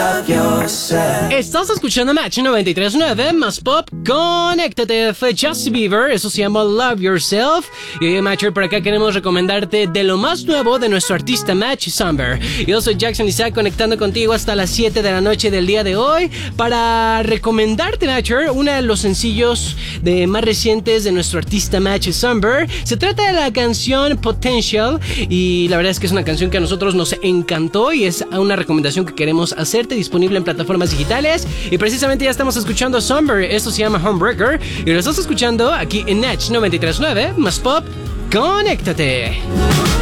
love yourself. Estás escuchando Match 93.9 más pop. Conéctate, fue Justin Bieber. Eso se llama Love Yourself. Y Matcher, por acá queremos recomendarte de lo más nuevo de nuestro artista Match Summer. Yo soy Jackson Isaac, conectando contigo hasta las 7 de la noche del día de hoy para recomendarte, Matcher, uno de los sencillos más recientes de nuestro artista Match Summer. Se trata de la canción Potential y la verdad es que es una canción que a nosotros nos encantó y es una recomendación que queremos hacerte, disponible en plataformas digitales. Y precisamente ya estamos escuchando Summer. Esto se llama Homebreaker y lo estás escuchando aquí en Natch 93.9 más pop. Conéctate.